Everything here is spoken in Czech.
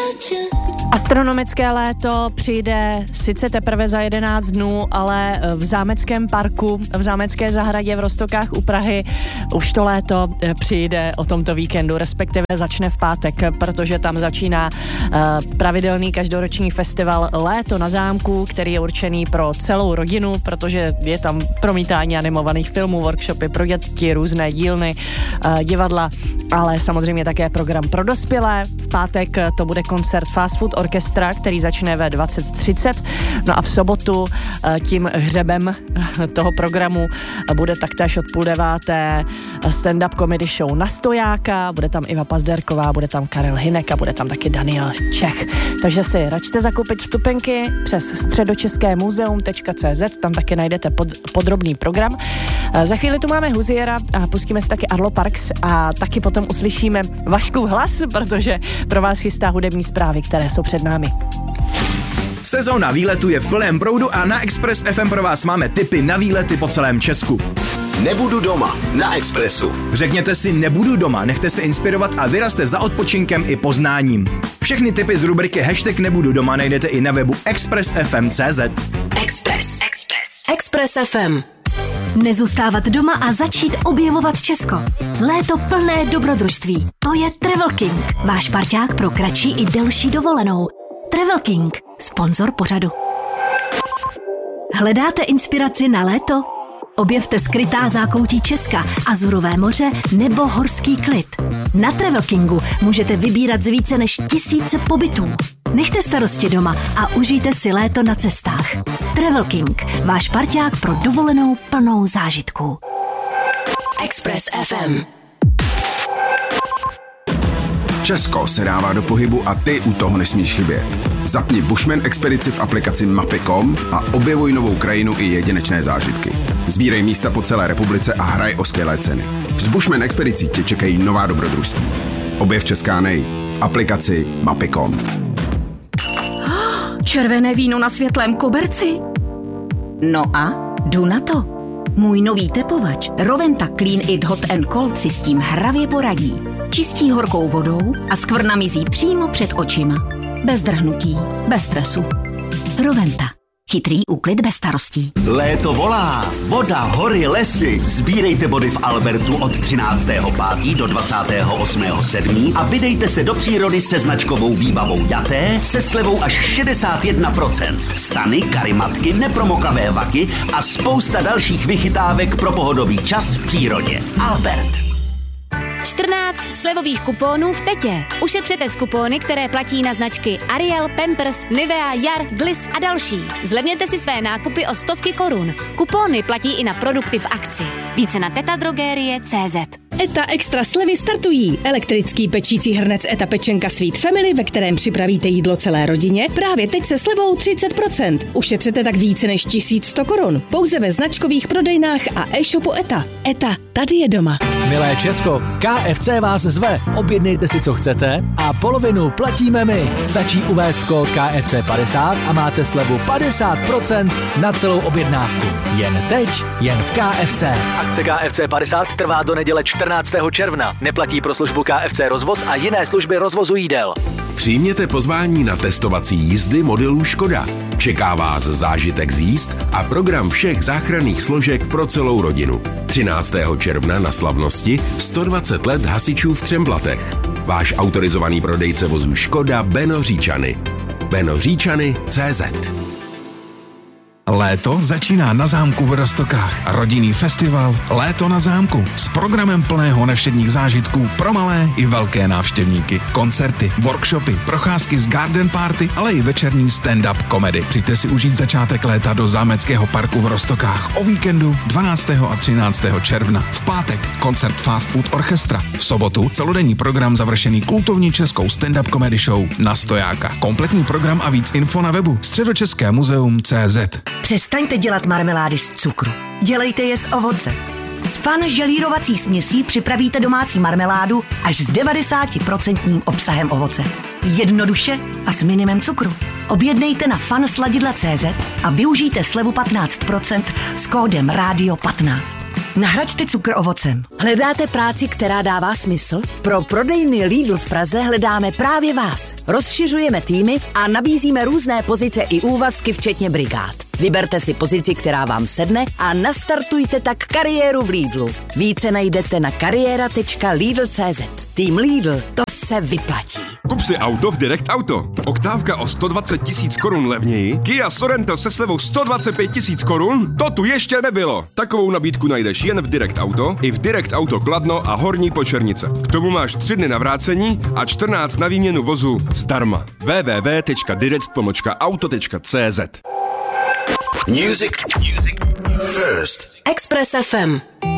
Astronomické léto přijde sice teprve za 11 dnů, ale v Zámeckém parku, v Zámecké zahradě v Roztokách u Prahy už to léto přijde o tomto víkendu, respektive začne v pátek, protože tam začíná pravidelný každoroční festival Léto na zámku, který je určený pro celou rodinu, protože je tam promítání animovaných filmů, workshopy pro děti, různé dílny, divadla, ale samozřejmě také program pro dospělé. V pátek to bude koncert Fast Food Orchestra, který začne ve 20:30. No a v sobotu tím hřebem toho programu bude taktéž od 8:30 stand-up comedy show na Stojáka, bude tam Iva Pazderková, bude tam Karel Hynek a bude tam taky Daniel Čech. Takže si račte zakoupit vstupenky přes středočeskémuzeum.cz, tam taky najdete podrobný program. Za chvíli tu máme Hoziera a pustíme si taky Arlo Parks a taky potom uslyšíme Vaškův hlas, protože pro vás chystá hudební zprávy, které jsou před námi. Sezóna výletu je v plném proudu a na Express FM pro vás máme tipy na výlety po celém Česku. Nebudu doma na Expressu. Řekněte si nebudu doma, nechte se inspirovat a vyrazte za odpočinkem i poznáním. Všechny tipy z rubriky Hashtag nebudu doma najdete i na webu expressfm.cz. Express FM. Nezůstávat doma a začít objevovat Česko. Léto plné dobrodružství. To je Travel King, váš parťák pro kratší i delší dovolenou. Travel King, sponzor pořadu. Hledáte inspiraci na léto? Objevte skrytá zákoutí Česka, Azurové moře nebo horský klid. Na Travel Kingu můžete vybírat z více než 1000 pobytů. Nechte starosti doma a užijte si léto na cestách. Travel King, váš parťák pro dovolenou plnou zážitků. Express FM. Česko se dává do pohybu a ty u toho nesmíš chybět. Zapni Bushman expedici v aplikaci Mapy.com a objevuj novou krajinu i jedinečné zážitky. Sbírej místa po celé republice a hraj o skvělé ceny. S Bushman expedicí tě čekají nová dobrodružství. Objev Česká nej v aplikaci Mapy.com. Červené víno na světlém koberci? No a jdu na to. Můj nový tepovač Roventa Clean It Hot and Cold si s tím hravě poradí. Čistí horkou vodou a skvrna mizí přímo před očima. Bez drhnutí, bez stresu. Roventa. Chytrý úklid bez starostí. Léto volá. Voda, hory, lesy. Sbírejte body v Albertu od 13.5. do 28.7. a vydejte se do přírody se značkovou výbavou Jaté se slevou až 61%. Stany, karimatky, nepromokavé vaky a spousta dalších vychytávek pro pohodový čas v přírodě. Albert. 14 slevových kupónů v Tetě. Ušetřete z kupóny, které platí na značky Ariel, Pampers, Nivea, Jar, Gliss a další. Zlevněte si své nákupy o 100 korun. Kupóny platí i na produkty v akci. Více na tetadrogerie.cz. ETA Extra slevy startují. Elektrický pečící hrnec ETA Pečenka Sweet Family, ve kterém připravíte jídlo celé rodině, právě teď se slevou 30%. Ušetřete tak více než 1100 korun. Pouze ve značkových prodejnách a e-shopu ETA. ETA, tady je doma. Milé Česko, KFC vás zve. Objednejte si, co chcete a polovinu platíme my. Stačí uvést kód KFC 50 a máte slevu 50% na celou objednávku. Jen teď, jen v KFC. Akce KFC 50 trvá do neděle 14. června. Neplatí pro službu KFC rozvoz a jiné služby rozvozu jídel. Přijměte pozvání na testovací jízdy modelů Škoda. Čeká vás zážitek z jízd a program všech záchranných složek pro celou rodinu. 13. června na slavnosti 120 let hasičů v Třemblatech. Váš autorizovaný prodejce vozů Škoda Beno Říčany. BenoŘíčany.cz. Léto začíná na zámku v Roztokách. Rodinný festival Léto na zámku s programem plného nevšedních zážitků pro malé i velké návštěvníky. Koncerty, workshopy, procházky z garden party, ale i večerní stand-up komedy. Přijďte si užít začátek léta do Zámeckého parku v Roztokách o víkendu 12. a 13. června. V pátek koncert Fast Food Orchestra. V sobotu celodenní program završený kultovní českou stand-up comedy show na Stojáka. Kompletní program a víc info na webu středočeskémuzeum.cz. Přestaňte dělat marmelády z cukru. Dělejte je z ovoce. Z Fun želírovací směsí připravíte domácí marmeládu až s 90% obsahem ovoce. Jednoduše a s minimem cukru. Objednejte na funsladidla.cz a využijte slevu 15% s kódem RADIO 15. Nahraďte cukr ovocem. Hledáte práci, která dává smysl? Pro prodejny Lidl v Praze hledáme právě vás. Rozšiřujeme týmy a nabízíme různé pozice i úvazky, včetně brigád. Vyberte si pozici, která vám sedne a nastartujte tak kariéru v Lidlu. Více najdete na kariéra.lidl.cz. Tým Lidl, to se vyplatí. Kup si auto v Direct Auto. Oktávka o 120 000 korun levněji, Kia Sorento se slevou 125 000 korun? To tu ještě nebylo. Takovou nabídku najdeš jen v Direct Auto, i v Direct Auto Kladno a Horní Počernice. K tomu máš 3 dny na vrácení a 14 na výměnu vozu zdarma. www.direct.auto.cz. Music first. Express FM.